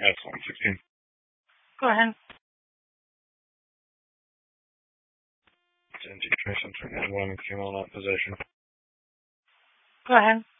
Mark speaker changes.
Speaker 1: That's 116.
Speaker 2: Go ahead.
Speaker 1: It's NG Commission 391, female not in possession.
Speaker 2: Go ahead.